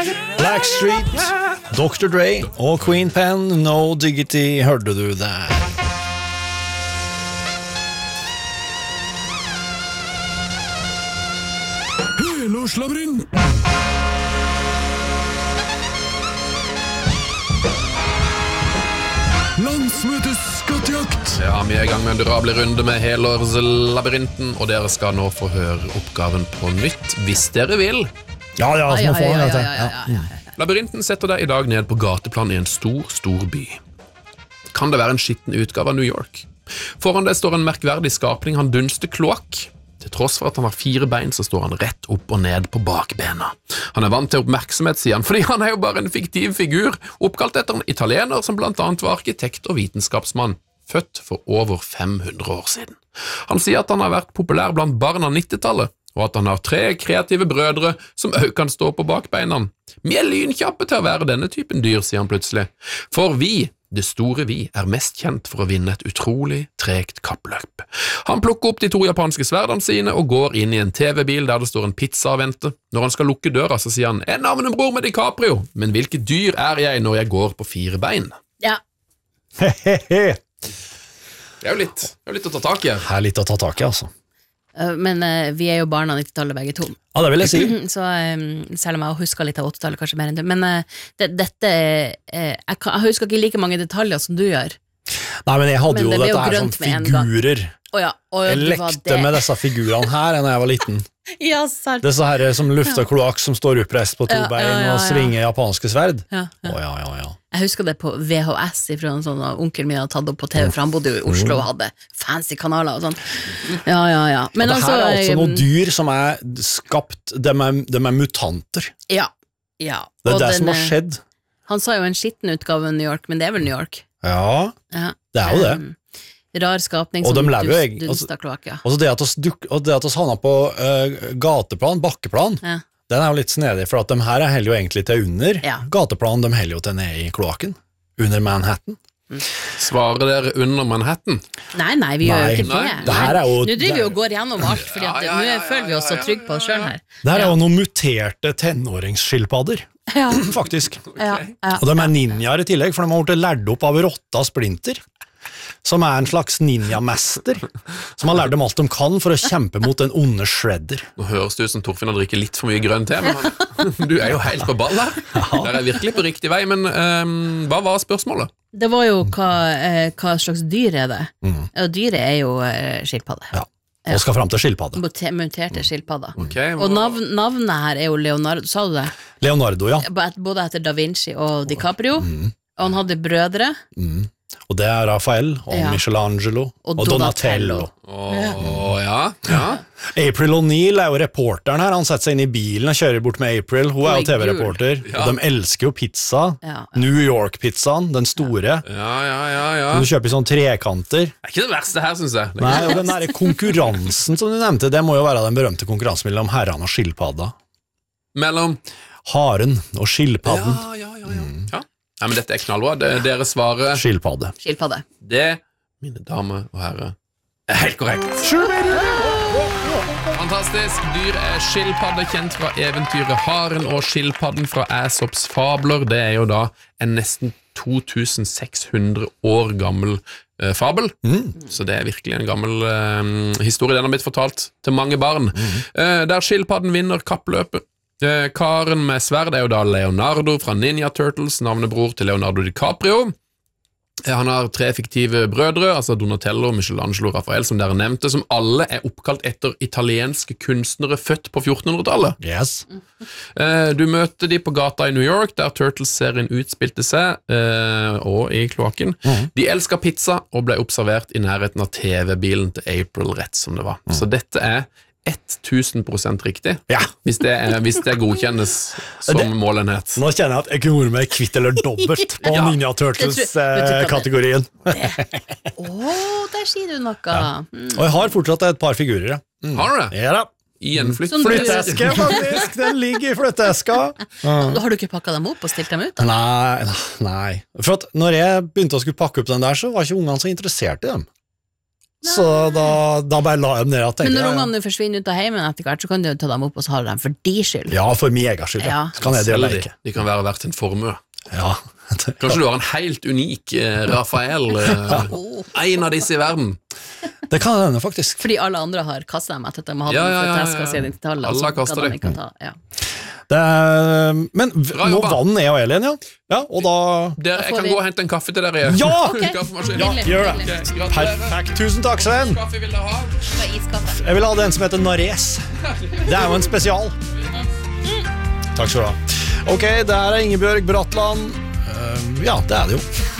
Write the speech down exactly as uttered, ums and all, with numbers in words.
Blackstreet, doktor Dre og Queen Pen, No Diggity, hørte du der. Helårslabyrint. Landsmøtes skattejakt. Ja, vi er i gang med en durabel runde med helårslabyrinten, og dere skal nå få høre oppgaven på nytt, hvis dere vil. Ja, ja, så må få den, vet du. ja, ja, ja, ja. Labyrinten setter deg i dag ned på gateplan i en stor, stor by. Kan det være en skitten utgave av New York? Foran det står en merkverdig skapning, han dunster kloakk. Til tross for at han har fire bein, så står han rett opp og ned på bakbena. Han er vant til oppmerksomhet, sier han, fordi han er jo bare en fiktiv figur, oppkalt etter en italiener som blant annet var arkitekt og vitenskapsmann, født for over fem hundre år siden. Han sier at han har vært populær blant barn av nittitallet, og at han har tre kreative brødre som også kan stå på bakbeina. Vi er lynkjappe til å være denne typen dyr, sier han plutselig. For vi, det store vi, er mest kjent for å vinne et utrolig tregt kappløp. Han plukker opp de to japanske sverdene sine og går inn i en T V-bil der det står en pizza og venter. Når han skal lukke døra, så sier han, «Jeg er navnebror med DiCaprio, men hvilket dyr er jeg når jeg går på fire bein?» Ja. Hehehe. Det er jo litt, det er jo litt å ta tak i. Her er litt å ta tak i, altså. Uh, Men uh, vi er jo barna av nittitallet begge to. Ja, det vil jeg si. Så um, selv om jeg husker litt av åttitallet, kanskje mer enn det. Men uh, det, dette uh, jeg, kan, jeg husker ikke like mange detaljer som du gjør. Nei, men jeg hadde Men jo det ble dette jo her som grønt med en gang. figurer. Oh, ja. Og Jeg det var lekte det. med disse figurene her når jeg var liten. Ja, sant. Disse her som lufter kloakk som står oppreist på to Ja, bein ja, ja, ja. og svinger japanske sverd. Ja, ja. Å, ja, ja, ja. Jeg husker det på V H S fra en sånn onkel min hadde tatt opp på T V, for han bodde jo i Oslo og hadde fancy kanaler og sånn. Ja, ja, ja. Men Og det altså, her er altså um, noen dyr som er skapt, de er, de er mutanter. Ja, ja. Det er Og det den, som har uh, skjedd. Han sa jo en skitten utgave av New York, men det er vel New York. Ja, Ja. det er jo det. Um, rar skapning Og som de lever jo dus- eg- dunsta kloakk, ja. Og så det at oss duk- og det at oss havna på eh, gateplan, bakkeplan, Ja. den er jo litt snedig, for at de her heller jo egentlig til under Ja. gateplan, de heller jo til ned i kloakken, under Manhattan. Svarer dere under Manhattan? Nei, nei, vi gjør Nei. jo ikke det. Nei. Det her er jo- Nå driver vi og går gjennom alt, for Ja, ja, ja, nå føler vi oss så trygge på oss selv her. Det her er Ja. jo noen muterte tenåringsskilpadder, Ja, faktisk. ja, ja. Og de er ninjaer i tillegg, for de har blitt lært opp av Rotta Splinter, som er en slags ninjamester, som har lært dem alt de kan for å kjempe mot den onde Shredder. Nå høres det ut som Torfinn har drikket litt for mye grønn te, men han- du er jo helt på ball her. Dere er virkelig på riktig vei, men ehm, hva var spørsmålet? Det var jo hva, eh, hva slags dyr er det? Mm. Og dyret er jo eh, skilpadde. Ja, og skal frem til skilpadde. Mute- Muterte skilpadder. Ok, Og hva- navn, navnet her er jo Leonardo, sa du det? Leonardo, ja. Både etter Da Vinci og DiCaprio. Og han hadde brødre. Mm. Og det er Raphael og Ja. Michelangelo og, Og Donatello. Donatello. Åh, ja, ja. April O'Neil er jo reporteren her, han setter seg inn i bilen og kjører bort med April, hun er Oi, jo T V-reporter, Ja. og de elsker jo pizza, Ja. New York-pizzaen, den store, Ja, ja, ja, ja. som du kjøper i sånne trekanter. Det er ikke det verste her, synes jeg. Det er Nei, og den der konkurransen som du nevnte, det må jo være den berømte konkurransen mellom herren og skilpadda. Mellom... Haren og skilpadden. Ja, ja, ja, ja. ja. Nei, men dette er knallbra. Det, dere svarer Skilpadde. Skilpadde. det, mine damer og herrer, er helt korrekt. Fantastisk. Dyr er skilpadde, kjent fra eventyret Haren og skilpadden fra Æsops fabler. Det er jo da en nesten to tusen seks hundre år gammel eh, fabel. Mm. Så det er virkelig en gammel eh, historie. Den har blitt fortalt til mange barn. Eh, der skilpadden vinner kappløpet. Eh, karen med sverd er jo da Leonardo fra Ninja Turtles, navnebror til Leonardo DiCaprio. Eh, han har tre fiktive brødre, altså Donatello, Michelangelo og Raphael, som dere nevnte, som alle er oppkalt etter italienske kunstnere født på fjortenhundretallet. Yes. Eh, du møter de på gata i New York, der Turtles-serien utspilte seg, eh, og i kloakken. Mhm. De elsket pizza og ble observert i nærheten av T V-bilen til April, rett som det var. Så dette er tusen prosent riktig, Ja. hvis det, er, hvis det godkjennes som Det- målenhet. Nå kjenner jeg at jeg kunne vært med kvitt eller dobbelt på Ja. Ninja Det tror- vet du hva det- Turtles-kategorien. Å, der sier du noe. Mm. Og jeg har fortsatt et par figurer, ja. Mm. Har du det? Ja da. I en flytt? Som du- Flytteeske, faktisk! Den ligger i flytteeska. Ja. Har du ikke pakket dem opp og stilt dem ut? Da? Nei, nei. For at når jeg begynte å skulle pakke opp den der, så var ikke ungene så interessert i dem. Så da, da bare la jeg dem ned. Men når ungene forsvinner ut av heimen etter hvert, så kan du jo ta dem opp og så ha dem for de skyld. Ja, for mega skyld. Ja. Så kan jeg det leke. De kan være verdt en formue. Ja. Kanskje du har en helt unik eh, Rafael, eh, en av disse i verden. Det kan hende, faktisk. Fordi alle andre har kastet dem etter at de har hatt Ja, dem ja, for ja, at jeg ja, skal ja. se den til tallet. Alle har kastet det. Ikke ta, ja. Det er, men v- Bra nå jobba. vann er jo Elin, ja. Ja, og da... Dere, jeg får kan vi- gå og hente en kaffe til dere. Ja! Ok, Kaffemaskin. Ja, nydelig, gjør det. nydelig. Ok, gratulerer. Perfekt. Tusen takk, Sven. Kaffe vil dere ha? Det var iskaffe. Jeg vil ha den som heter Nares. Det er jo en spesial. Takk skal du ha. Ok, det her er Ingebjørg Bratland. Uh, ja, det er det jo.